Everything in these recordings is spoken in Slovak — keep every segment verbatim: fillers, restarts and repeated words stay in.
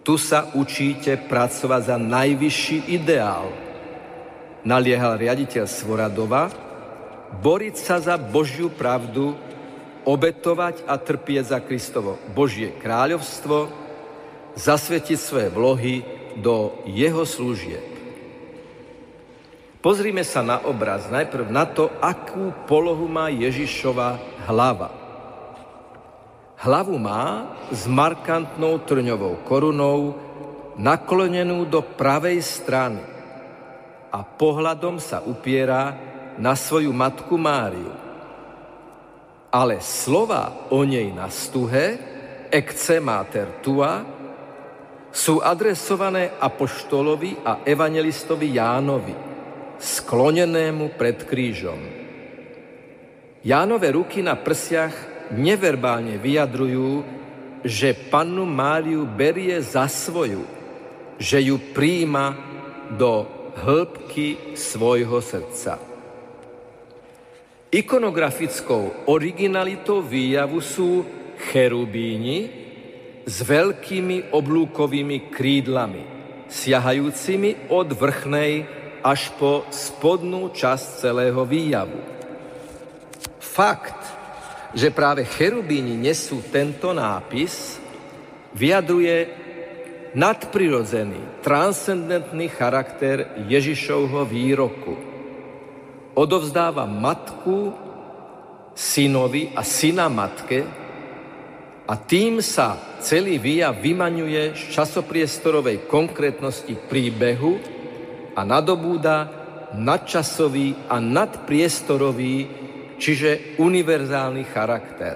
Tu sa učíte pracovať za najvyšší ideál. Naliehal riaditeľ Svoradova, boriť sa za Božiu pravdu, obetovať a trpieť za Kristovo Božie kráľovstvo, zasvetiť svoje vlohy do jeho služieb. Pozrime sa na obraz, najprv na to, akú polohu má Ježišova hlava. Hlavu má s markantnou trňovou korunou, naklonenú do pravej strany a pohľadom sa upiera na svoju matku Máriu. Ale slova o nej na stuhe, ecce mater tua, sú adresované apoštolovi a evangelistovi Jánovi, sklonenému pred krížom. Jánove ruky na prsiach neverbálne vyjadrujú, že pannu Máriu berie za svoju, že ju prijíma do hĺbky svojho srdca. Ikonografickou originalitou výjavu sú cherubíni s veľkými oblúkovými krídlami, siahajúcimi od vrchnej až po spodnú časť celého výjavu. Fakt, že práve cherubíni nesú tento nápis, vyjadruje nadprirodzený, transcendentný charakter Ježišovho výroku. Odovzdáva matku synovi a syna matke a tým sa celý výjav vymaňuje z časopriestorovej konkrétnosti príbehu a nadobúda nadčasový a nadpriestorový, čiže univerzálny charakter.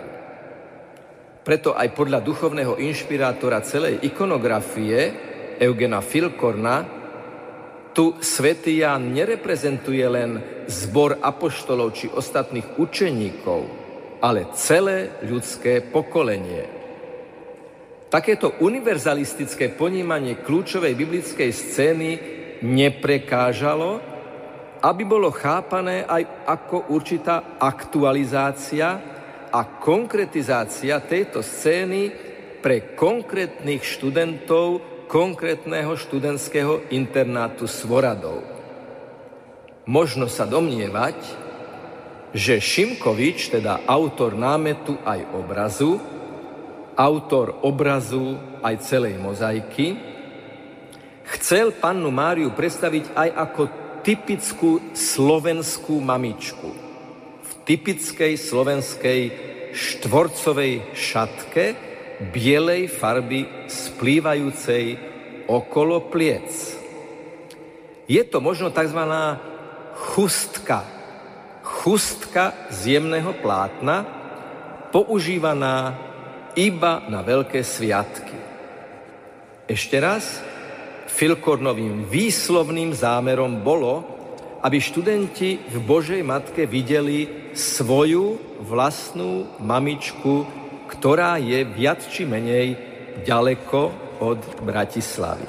Preto aj podľa duchovného inšpirátora celej ikonografie, Eugena Filkorna, tu svätý Ján nereprezentuje len zbor apoštolov či ostatných učeníkov, ale celé ľudské pokolenie. Takéto univerzalistické ponímanie kľúčovej biblickej scény neprekážalo, aby bolo chápané aj ako určitá aktualizácia a konkretizácia tejto scény pre konkrétnych študentov konkrétneho študentského internátu Svoradov. Možno sa domnievať, že Šimkovič, teda autor námetu aj obrazu, autor obrazu aj celej mozaiky, chcel pannu Máriu predstaviť aj ako typickú slovenskú mamičku. V typickej slovenskej štvorcovej šatke bielej farby splývajúcej okolo pliec. Je to možno tzv. chustka. Chustka z jemného plátna, používaná iba na veľké sviatky. Ešte raz, Filkornovým výslovným zámerom bolo, aby študenti v Božej Matke videli svoju vlastnú mamičku, ktorá je viac či menej ďaleko od Bratislavy.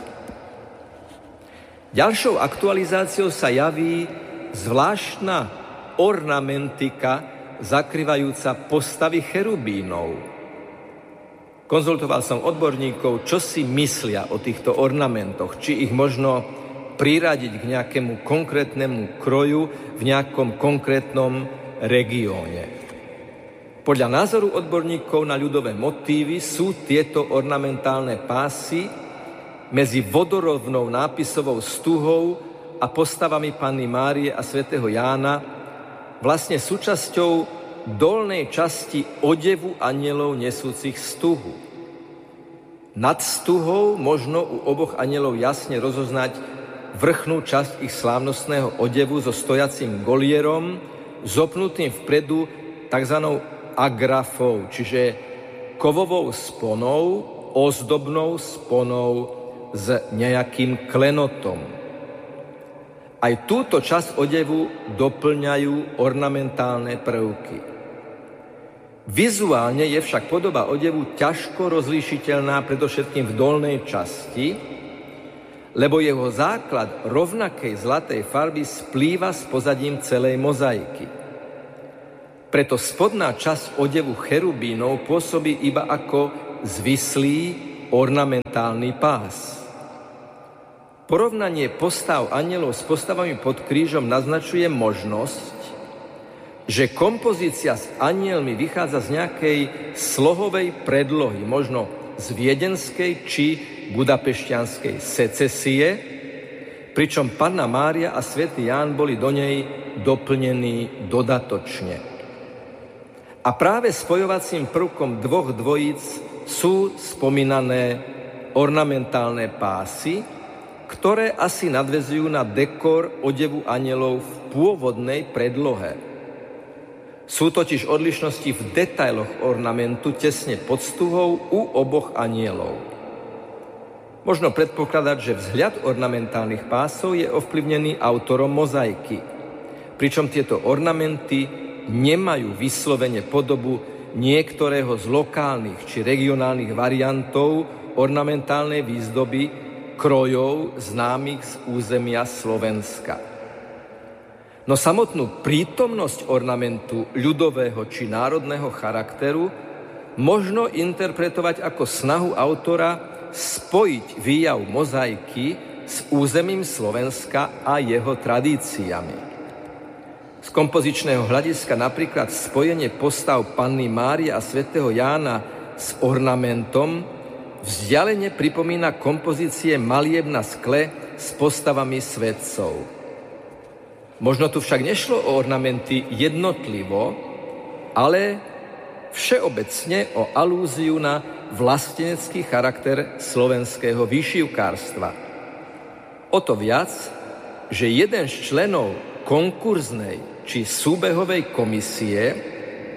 Ďalšou aktualizáciou sa javí zvláštna ornamentika zakrývajúca postavy cherubínov. Konzultoval som odborníkov, čo si myslia o týchto ornamentoch, či ich možno priradiť k nejakému konkrétnemu kroju v nejakom konkrétnom regióne. Podľa názoru odborníkov na ľudové motívy sú tieto ornamentálne pásy medzi vodorovnou nápisovou stuhou a postavami Panny Márie a svätého Jána vlastne súčasťou dolnej časti odevu anjelov nesúcich stuhu. Nad stuhou možno u oboch anjelov jasne rozoznať vrchnú časť ich slávnostného odevu so stojacím golierom, zopnutým vpredu tzv. Agrafou, čiže kovovou sponou, ozdobnou sponou s nejakým klenotom. Aj túto časť odevu doplňajú ornamentálne prvky. Vizuálne je však podoba odevu ťažko rozlíšiteľná predovšetkým v dolnej časti, lebo jeho základ rovnakej zlatej farby splýva s pozadím celej mozaiky. Preto spodná časť odevu cherubínov pôsobí iba ako zvislý, ornamentálny pás. Porovnanie postav anjelov s postavami pod krížom naznačuje možnosť, že kompozícia s anjelmi vychádza z nejakej slohovej predlohy, možno z viedenskej či budapešťanskej secesie, pričom Panna Mária a svätý Ján boli do nej doplnení dodatočne. A práve spojovacím prvkom dvoch dvojíc sú spomínané ornamentálne pásy, ktoré asi nadväzujú na dekor odevu anjelov v pôvodnej predlohe. Sú totiž odlišnosti v detailoch ornamentu tesne pod stuhou u oboch anjelov. Možno predpokladať, že vzhľad ornamentálnych pásov je ovplyvnený autorom mozaiky, pričom tieto ornamenty nemajú vyslovene podobu niektorého z lokálnych či regionálnych variantov ornamentálnej výzdoby krojov známych z územia Slovenska. No samotnú prítomnosť ornamentu ľudového či národného charakteru možno interpretovať ako snahu autora spojiť výjav mozaiky s územím Slovenska a jeho tradíciami. Z kompozičného hľadiska napríklad spojenie postav Panny Márie a svätého Jána s ornamentom vzdialene pripomína kompozície malieb na skle s postavami svätcov. Možno tu však nešlo o ornamenty jednotlivo, ale všeobecne o alúziu na vlastenecký charakter slovenského výšivkárstva. O to viac, že jeden z členov konkurznej či súbehovej komisie,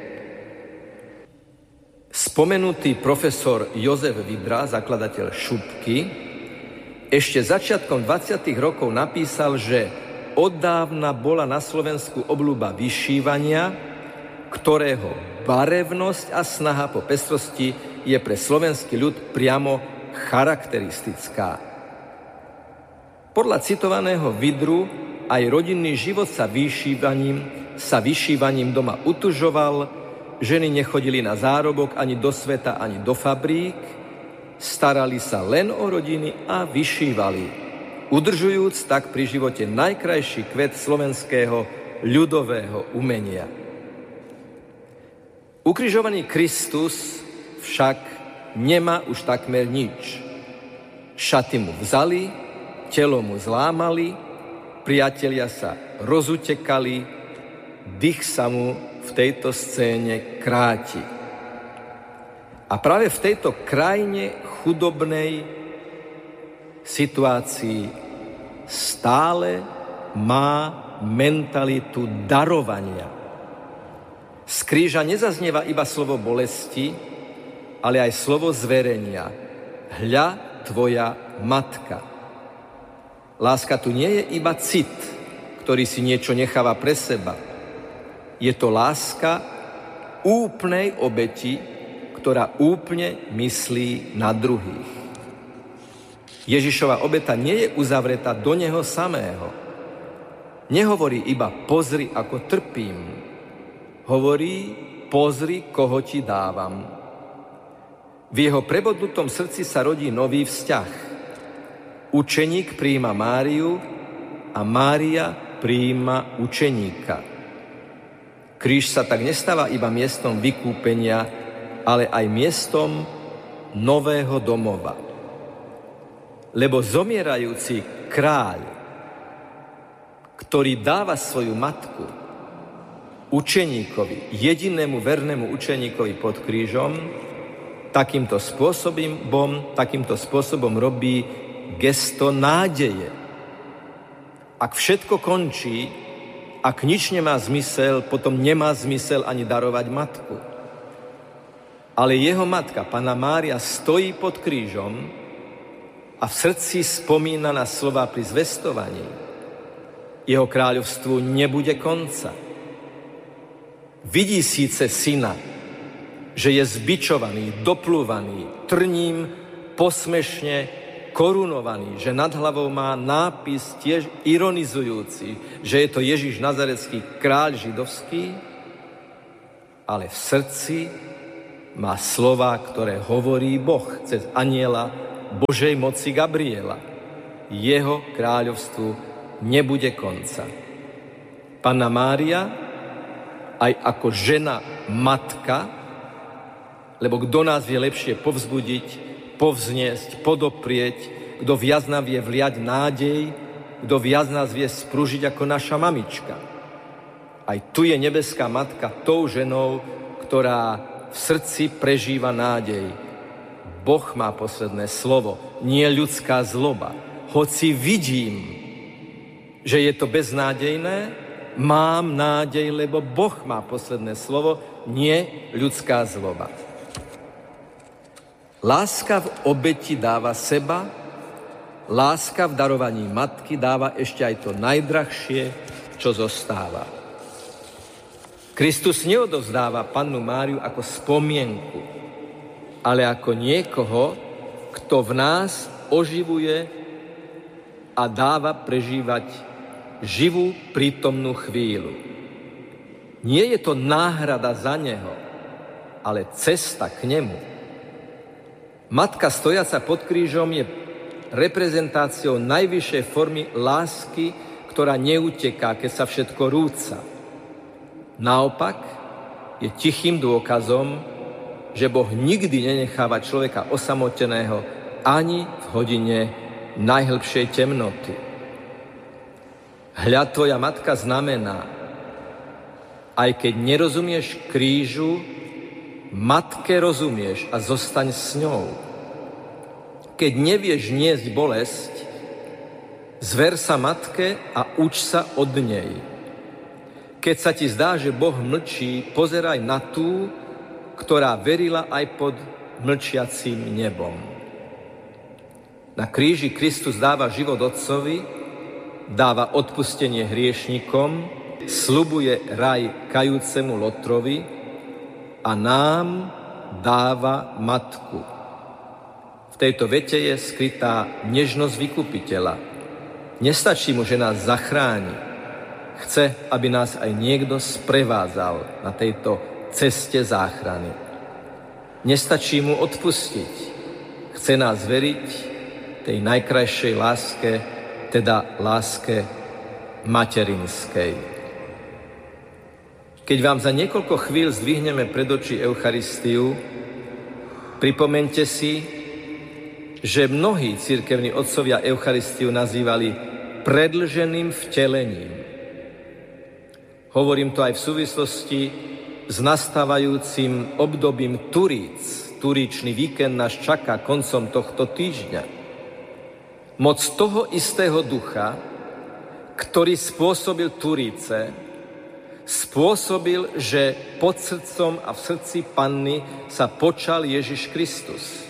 spomenutý profesor Jozef Vidra, zakladateľ Šupky, ešte začiatkom dvadsiatych rokov napísal, že oddávna bola na Slovensku obľúba vyšívania, ktorého barevnosť a snaha po pestrosti je pre slovenský ľud priamo charakteristická. Podľa citovaného Vidru aj rodinný život sa vyšívaním, sa vyšívaním doma utužoval, ženy nechodili na zárobok ani do sveta, ani do fabrík, starali sa len o rodiny a vyšívali, udržujúc tak pri živote najkrajší kvet slovenského ľudového umenia. Ukrižovaný Kristus však nemá už takmer nič. Šaty mu vzali, telo mu zlámali, priatelia sa rozutekali, dých sa mu v tejto scéne kráti. A práve v tejto krajne chudobnej situácii stále má mentalitu darovania. Z kríža nezaznieva iba slovo bolesti, ale aj slovo zverenia. Hľa tvoja matka. Láska tu nie je iba cit, ktorý si niečo necháva pre seba. Je to láska úplnej obeti, ktorá úplne myslí na druhých. Ježišova obeta nie je uzavretá do neho samého. Nehovorí iba pozri, ako trpím. Hovorí pozri, koho ti dávam. V jeho prebodnutom srdci sa rodí nový vzťah. Učeník prijíma Máriu a Mária prijíma učeníka. Kríž sa tak nestáva iba miestom vykúpenia, ale aj miestom nového domova. Lebo zomierajúci kráľ, ktorý dáva svoju matku učeníkovi, jedinému vernému učeníkovi pod krížom, takýmto spôsobom, takýmto spôsobom robí gesto nádeje. Ak všetko končí, ak nič nemá zmysel, potom nemá zmysel ani darovať matku. Ale jeho matka, Panna Mária, stojí pod krížom a v srdci spomína na slová pri zvestovaní. Jeho kráľovstvu nebude konca. Vidí síce syna, že je zbičovaný, doplúvaný, trním, posmešne korunovaný, že nad hlavou má nápis tiež ironizujúci, že je to Ježiš Nazarecký, kráľ židovský, ale v srdci má slova, ktoré hovorí Boh cez anjela Božej moci Gabriela. Jeho kráľovstvu nebude konca. Panna Mária, aj ako žena matka, lebo kto nás vie lepšie povzbudiť, povzniesť, podoprieť, kto viac nám vie vliať nádej, kto viac nás vie sprúžiť ako naša mamička. Aj tu je nebeská matka tou ženou, ktorá v srdci prežíva nádej. Boh má posledné slovo, nie ľudská zloba. Hoci vidím, že je to beznádejné, mám nádej, lebo Boh má posledné slovo, nie ľudská zloba. Láska v obeti dáva seba, láska v darovaní matky dáva ešte aj to najdrahšie, čo zostáva. Kristus neodovzdáva Pannu Máriu ako spomienku, ale ako niekoho, kto v nás oživuje a dáva prežívať živú prítomnú chvíľu. Nie je to náhrada za neho, ale cesta k nemu. Matka stojaca pod krížom je reprezentáciou najvyššej formy lásky, ktorá neuteká, keď sa všetko rúca. Naopak je tichým dôkazom, že Boh nikdy nenecháva človeka osamoteného ani v hodine najhlbšej temnoty. Hľa, tvoja matka znamená, aj keď nerozumieš krížu, matke rozumieš a zostaň s ňou. Keď nevieš niesť bolesť, zver sa matke a uč sa od nej. Keď sa ti zdá, že Boh mlčí, pozeraj na tú, ktorá verila aj pod mlčiacím nebom. Na kríži Kristus dáva život Otcovi, dáva odpustenie hriešnikom, sľubuje raj kajúcemu Lotrovi a nám dáva matku. V tejto vete je skrytá nežnosť vykupiteľa. Nestačí mu, že nás zachráni. Chce, aby nás aj niekto sprevádzal na tejto ceste záchrany. Nestačí mu odpustiť. Chce nás veriť tej najkrajšej láske, teda láske materinskej. Keď vám za niekoľko chvíľ zdvihneme pred oči Eucharistiu, pripomeňte si, že mnohí cirkevní otcovia Eucharistiu nazývali predĺženým vtelením. Hovorím to aj v súvislosti s nastávajúcim obdobím Turíc. Turíčny víkend nás čaká koncom tohto týždňa. Moc toho istého ducha, ktorý spôsobil Turíce, spôsobil, že pod srdcom a v srdci Panny sa počal Ježiš Kristus.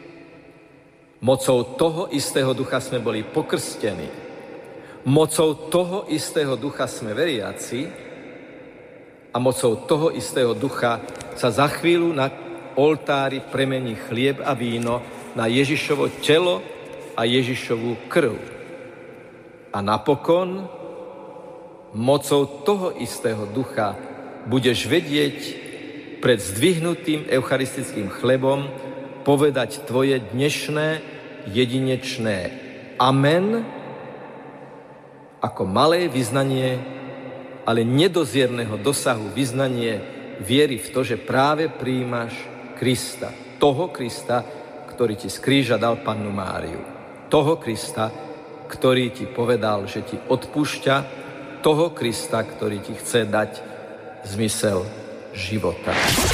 Mocou toho istého ducha sme boli pokrstení. Mocou toho istého ducha sme veriaci a mocou toho istého ducha sa za chvíľu na oltári premení chlieb a víno na Ježišovo telo a Ježišovú krv. A napokon mocou toho istého ducha budeš vedieť pred zdvihnutým eucharistickým chlebom povedať tvoje dnešné jedinečné amen ako malé vyznanie, ale nedozierneho dosahu vyznanie viery v to, že práve prijímaš Krista. Toho Krista, ktorý ti z kríža dal Pannu Máriu. Toho Krista, ktorý ti povedal, že ti odpúšťa. Toho Krista, ktorý ti chce dať zmysel života.